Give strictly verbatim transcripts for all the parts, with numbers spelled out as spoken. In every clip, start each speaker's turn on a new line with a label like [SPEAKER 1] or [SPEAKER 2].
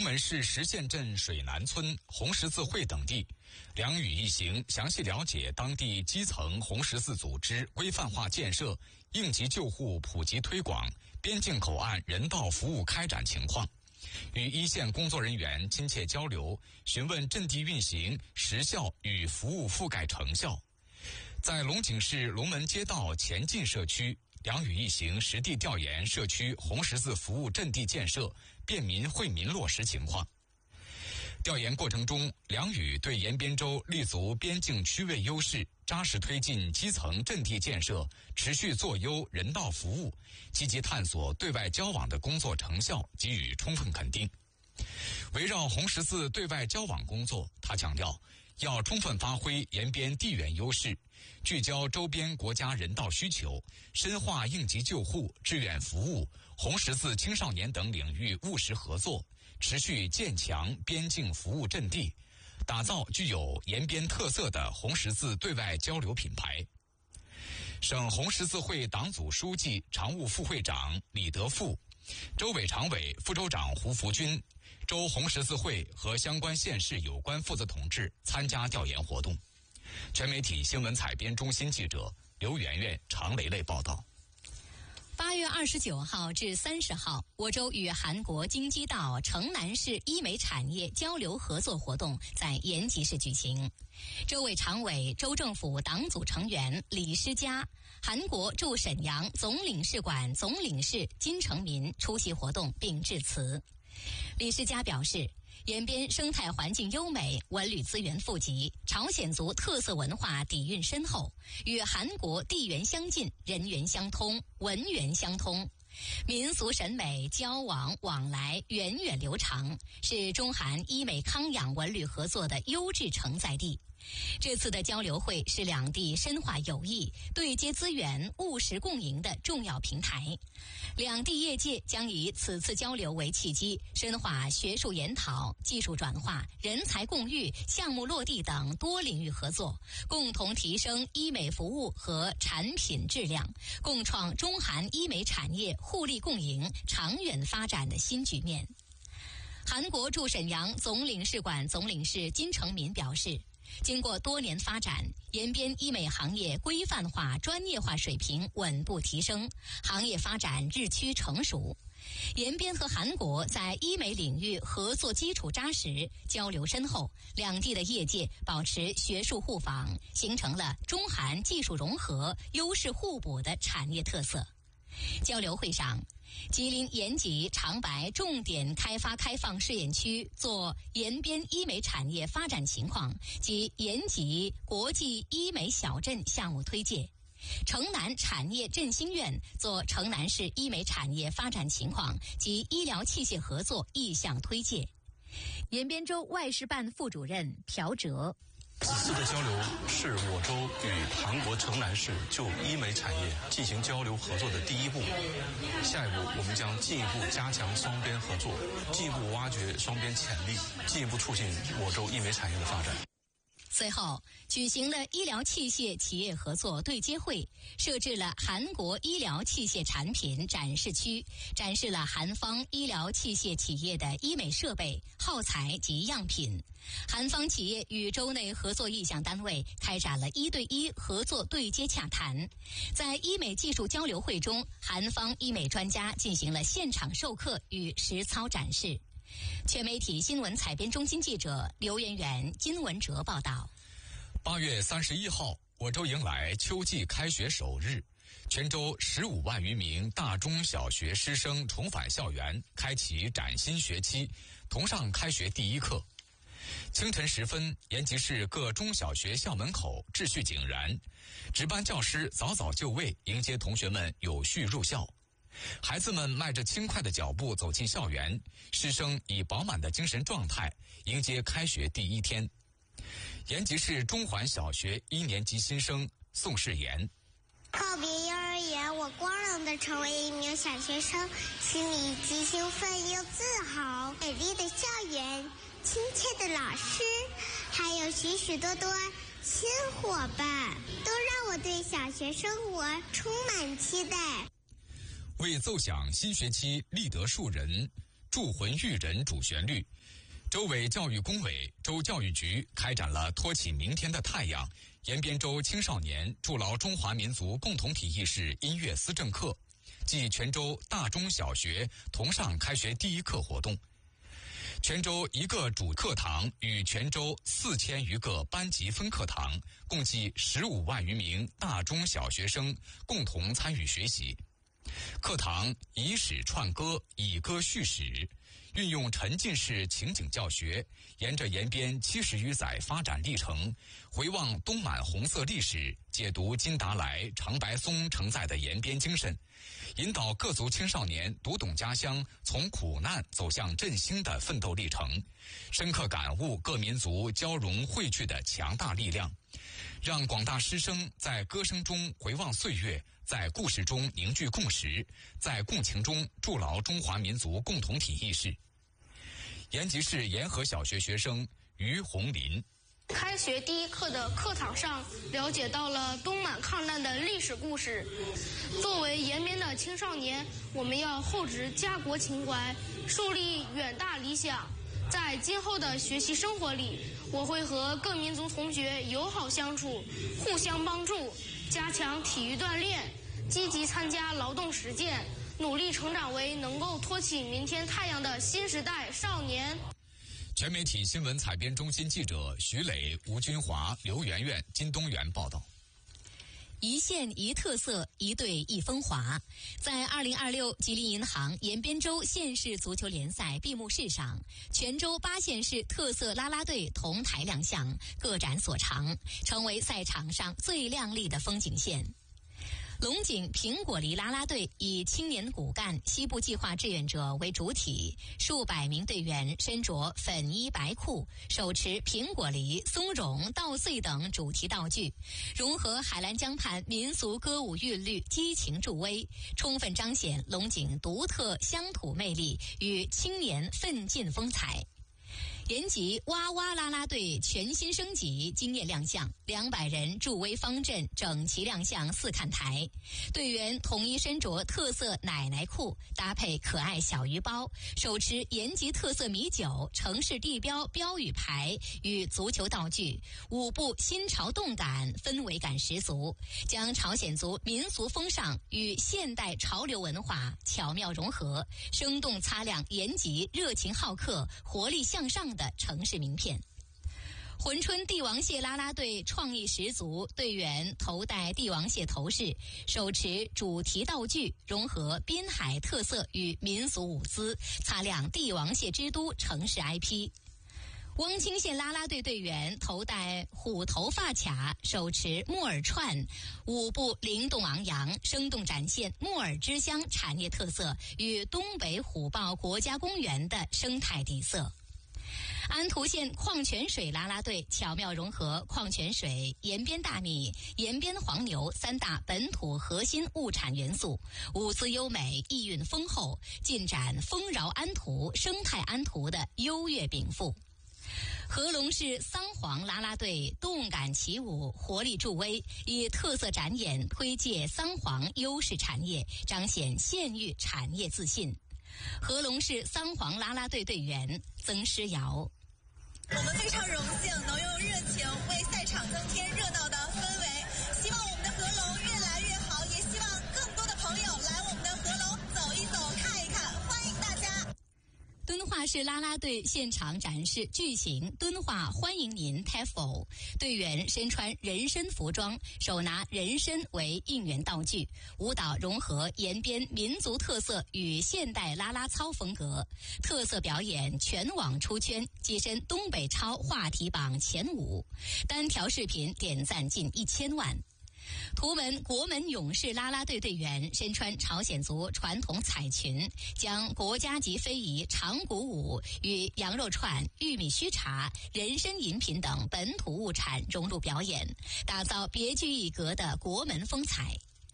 [SPEAKER 1] 门市石县镇水南村、红十字会等地，两与一行详细了解当地基层红十字组织规范化建设、应急救护普及推广、边境口岸人道服务开展情况，与一线工作人员亲切交流，询问阵地运行实效与服务覆盖成效。在龙井市龙门街道前进社区，两与一行实地调研社区红十字服务阵地建设、便民惠民落实情况。调研过程中，两与对延边州立足边境区位优势，扎实推进基层阵地建设，持续做优人道服务，积极探索对外交往的工作成效给予充分肯定。围绕红十字对外交往工作，他强调要充分发挥延边地缘优势，聚焦周边国家人道需求，深化应急救护、志愿服务、红十字青少年等领域务实合作，持续建强边境服务阵地，打造具有延边特色的红十字对外交流品牌。省红十字会党组书记、常务副会长李德富，州委常委、副州长胡福军，州红十字会和相关县市有关负责同志参加调研活动。全媒体新闻采编中心记者刘媛媛、常蕾蕾报道。
[SPEAKER 2] 八月二十九号至三十号，我州与韩国京畿道城南市医美产业交流合作活动在延吉市举行。州委常委、州政府党组成员李诗佳、韩国驻沈阳总领事馆总领事金成民出席活动并致辞。李诗佳表示，延边生态环境优美，文旅资源富集，朝鲜族特色文化底蕴深厚，与韩国地缘相近，人缘相通，文缘相通，民俗审美交往往来源远流长，是中韩医美康养文旅合作的优质承载地。这次的交流会是两地深化友谊、对接资源、务实共赢的重要平台。两地业界将以此次交流为契机，深化学术研讨、技术转化、人才共育、项目落地等多领域合作，共同提升医美服务和产品质量，共创中韩医美产业互利共赢、长远发展的新局面。韩国驻沈阳总领事馆总领事金成民表示，经过多年发展，延边医美行业规范化、专业化水平稳步提升，行业发展日趋成熟。延边和韩国在医美领域合作基础扎实，交流深厚，两地的业界保持学术互访，形成了中韩技术融合、优势互补的产业特色。交流会上，吉林延吉长白重点开发开放试验区做延边医美产业发展情况及延吉国际医美小镇项目推介，城南产业振兴院做城南市医美产业发展情况及医疗器械合作意向推介。延边州外事办副主任朴哲，
[SPEAKER 3] 此次的交流是我州与韩国城南市就医美产业进行交流合作的第一步。下一步，我们将进一步加强双边合作，进一步挖掘双边潜力，进一步促进我州医美产业的发展。
[SPEAKER 2] 随后举行了医疗器械企业合作对接会，设置了韩国医疗器械产品展示区，展示了韩方医疗器械企业的医美设备、耗材及样品。韩方企业与州内合作意向单位开展了一对一合作对接洽谈。在医美技术交流会中，韩方医美专家进行了现场授课与实操展示。全媒体新闻采编中心记者刘媛媛、金文哲报道。
[SPEAKER 1] 八月三十一号，我州迎来秋季开学首日，全州十五万余名大中小学师生重返校园，开启崭新学期，同上开学第一课。清晨时分，延吉市各中小学校门口秩序井然，值班教师早早就位，迎接同学们有序入校。孩子们迈着轻快的脚步走进校园，师生以饱满的精神状态迎接开学第一天。延吉市中环小学一年级新生宋世言，
[SPEAKER 4] 告别幼儿园，我光荣地成为一名小学生，心里既兴奋又自豪。美丽的校园，亲切的老师，还有许许多多新伙伴，都让我对小学生活充满期待。
[SPEAKER 1] 为奏响新学期立德树人， 铸魂育人主旋律。州委教育工委、州教育局开展了托起明天的太阳延边州青少年筑牢中华民族共同体意识音乐思政课暨全州大中小学同上开学第一课活动。全州一个主课堂与全州四千余个班级分课堂，共计十五万余名大中小学生共同参与学习。课堂以史串歌，以歌叙史，运用沉浸式情景教学，沿着延边七十余载发展历程，回望东满红色历史，解读金达莱、长白松承载的延边精神，引导各族青少年读懂家乡从苦难走向振兴的奋斗历程，深刻感悟各民族交融汇聚的强大力量，让广大师生在歌声中回望岁月，在故事中凝聚共识，在共情中筑牢中华民族共同体意识。延吉市沿河小学学生于红林，
[SPEAKER 5] 开学第一课的课堂上，了解到了东满抗战的历史故事。作为延边的青少年，我们要厚植家国情怀，树立远大理想。在今后的学习生活里，我会和各民族同学友好相处，互相帮助，加强体育锻炼，积极参加劳动实践，努力成长为能够托起明天太阳的新时代少年。
[SPEAKER 1] 全媒体新闻采编中心记者徐磊、吴军华、刘媛媛、金东元报道。
[SPEAKER 2] 一县一特色，一队一风华。在二零二六吉林银行延边州县市足球联赛闭幕式上，全州八县市特色啦啦队同台亮相，各展所长，成为赛场上最亮丽的风景线。龙井苹果梨啦啦队以青年骨干、西部计划志愿者为主体，数百名队员身着粉衣白裤，手持苹果梨、松茸、稻穗等主题道具，融合海澜江畔民俗歌舞韵律，激情助威，充分彰显龙井独特乡土魅力与青年奋进风采。延吉哇哇啦啦队全新升级，惊艳亮相，两百人助威方阵整齐亮相四看台。队员统一身着特色奶奶裤，搭配可爱小鱼包，手持延吉特色米酒、城市地标标语牌与足球道具，舞步新潮动感，氛围感十足，将朝鲜族民俗风尚与现代潮流文化巧妙融合，生动擦亮延吉热情好客、活力向上的城市名片。珲春帝王蟹啦啦队创意十足，队员头戴帝王蟹头饰，手持主题道具，融合滨海特色与民俗舞姿，擦亮帝王蟹之都城市 I P。汪清县啦啦队队员头戴虎头发卡，手持木耳串，舞步灵动昂扬，生动展现木耳之乡产业特色与东北虎豹国家公园的生态底色。安图县矿泉水啦啦队巧妙融合矿泉水、延边大米、延边黄牛三大本土核心物产元素，舞姿优美，意蕴丰厚，尽展丰饶安图、生态安图的优越禀赋。合龙市桑黄啦啦队动感起舞，活力助威，以特色展演推介桑黄优势产业，彰显县域产业自信。合龙市桑黄啦啦队队员曾诗瑶，
[SPEAKER 6] 我们非常荣幸能用热情为赛场增添热闹的氛围，希望我们的合龙越来越好，也希望更多的朋友来我们的合龙走一走、看一看，欢迎大家。
[SPEAKER 2] 敦化市啦啦队现场展示巨型敦化欢迎您 T E F O， 队员身穿人参服装，手拿人参为应援道具，舞蹈融合延边民族特色与现代啦啦操风格，特色表演全网出圈，跻身东北超话题榜前五，单条视频点赞近一千万。图门国门勇士啦啦队队员身穿朝鲜族传统彩裙，将国家级非遗长鼓舞与羊肉串、玉米须茶、人参饮品等本土物产融入表演，打造别具一格的国门风采。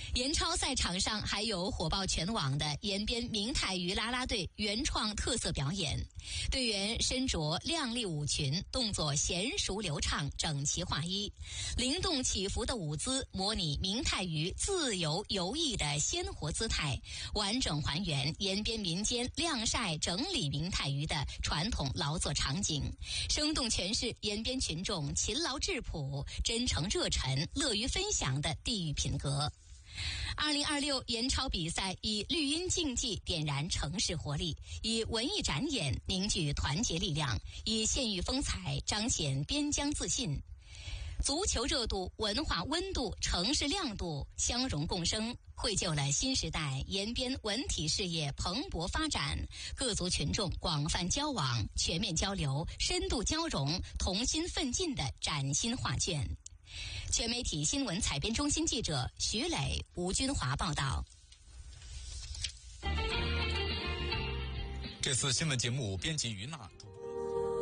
[SPEAKER 2] 延超赛场上还有火爆全网的延边明太鱼啦啦队原创特色表演，队员身着亮丽舞裙，动作娴熟流畅，整齐划一，灵动起伏的舞姿模拟明太鱼自由游弋的鲜活姿态，完整还原延边民间晾晒整理明太鱼的传统劳作场景，生动诠释延边群众勤劳质朴、真诚热忱、乐于分享的地域品格。二零二六延超比赛以绿茵竞技点燃城市活力，以文艺展演凝聚团结力量，以县域风采彰显边疆自信。足球热度、文化温度、城市亮度相融共生，绘就了新时代延边文体事业蓬勃发展，各族群众广泛交往、全面交流、深度交融、同心奋进的崭新画卷。全媒体新闻采编中心记者徐磊、吴军华报道。
[SPEAKER 1] 这次新闻节目编辑于娜。